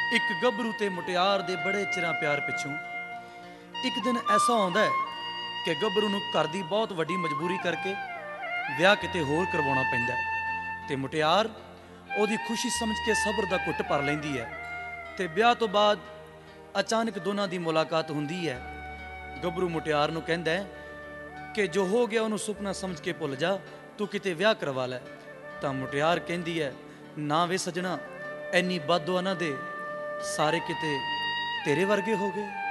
ਇੱਕ ਗੱਭਰੂ ਤੇ ਮੁਟਿਆਰ ਦੇ ਬੜੇ ਚਿਰਾਂ ਪਿਆਰ ਪਿੱਛੋਂ ਇੱਕ ਦਿਨ ਐਸਾ ਆਉਂਦਾ ਹੈ ਕਿ ਗੱਭਰੂ ਨੂੰ ਘਰ ਦੀ ਬਹੁਤ ਵੱਡੀ ਮਜਬੂਰੀ ਕਰਕੇ ਵਿਆਹ ਕਿਤੇ ਹੋਰ ਕਰਵਾਉਣਾ ਪੈਂਦਾ ਤੇ ਮੁਟਿਆਰ ਉਹਦੀ ਖੁਸ਼ੀ ਸਮਝ ਕੇ ਸਬਰ ਦਾ ਘੁੱਟ ਭਰ ਲੈਂਦੀ ਹੈ ਤੇ ਵਿਆਹ ਤੋਂ ਬਾਅਦ ਅਚਾਨਕ ਦੋਨਾਂ ਦੀ ਮੁਲਾਕਾਤ ਹੁੰਦੀ ਹੈ। ਗੱਭਰੂ ਮੁਟਿਆਰ ਨੂੰ ਕਹਿੰਦਾ ਹੈ ਕਿ ਜੋ ਹੋ ਗਿਆ ਉਹਨੂੰ ਸੁਪਨਾ ਸਮਝ ਕੇ ਭੁੱਲ ਜਾ, ਤੂੰ ਕਿਤੇ ਵਿਆਹ ਕਰਵਾ ਲੈ। ਤਾਂ ਮੁਟਿਆਰ ਕਹਿੰਦੀ ਹੈ, ਨਾ ਵੇ ਸਜਣਾ, ਐਨੀ ਬਦਦੁਆ ਨਾ ਦੇ, ਸਾਰੇ ਕਿਤੇ ਤੇਰੇ ਵਰਗੇ ਹੋ ਗਏ।